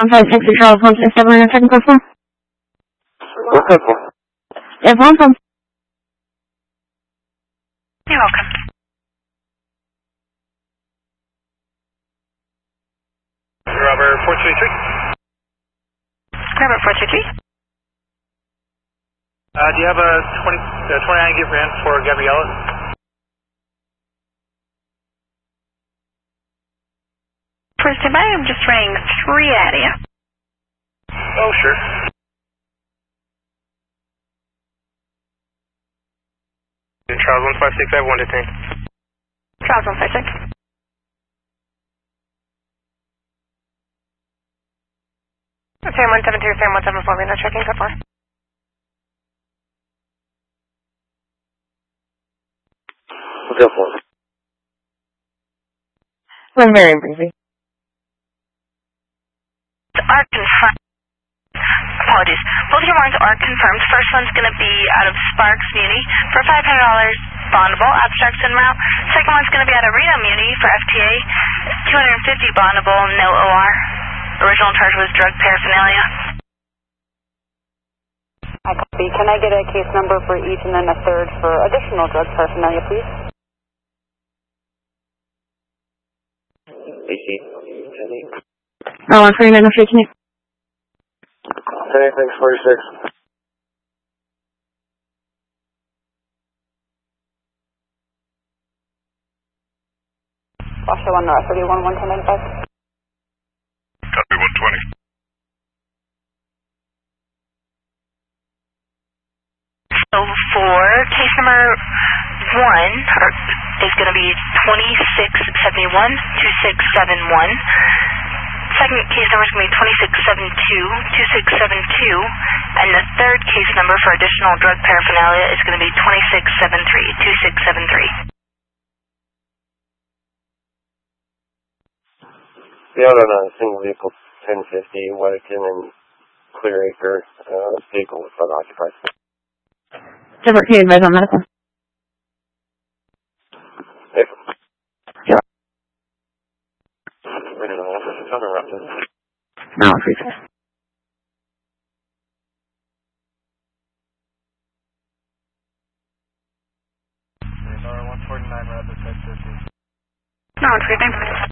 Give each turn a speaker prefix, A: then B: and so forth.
A: I'm sorry, next to Charles Holmes, is everyone in a technical form?
B: What's that for?
A: Everyone from...
C: You're welcome.
B: Robert 433.
C: Robert 433.
B: Do you have a 29 get ran for Gabriella?
C: First time I am just running 3 at you.
B: Oh, sure. Charles 156, I have 1 detained.
C: Charles 156. Sam 172, Sam 174, we're not checking so far.
B: Go for it.
A: Well, very briefly.
C: Are confirmed. Apologies. Both your warrants are confirmed. First one's going to be out of Sparks Muni for $500 bondable, abstracts en route. Second one's going to be out of Reno Muni for FTA, $250 bondable, no OR. Original charge was drug paraphernalia.
D: I copy. Can I get a case number for each and then a third for additional drug paraphernalia, please?
B: AC.
A: Oh, I'm sorry, no, can you...
B: 46.
D: Foster 1 North 31 11095.
B: Copy 120.
C: So for case number 1 is going to be 2671, 2671. Second case number is going to be 2672, 2672. And the third case number for additional drug paraphernalia is going to be 2673, 2673.
B: The other on a single vehicle 1050, Weddington and Clear Acre, vehicle was unoccupied.
A: Different, can you advise on medical?
B: Hey.
A: Sure.
B: Right in the office, it's uninterrupted.
A: No, I appreciate it.
B: $149 rather than 50.
C: No, it's good.